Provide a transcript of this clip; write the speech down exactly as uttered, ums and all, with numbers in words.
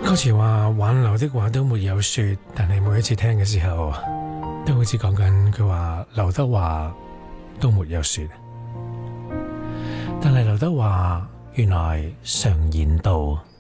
歌詞話挽留的話都沒有說，但係每一次聽嘅時候，都好似講緊佢話劉德華都沒有說，但係劉德華原來常言道，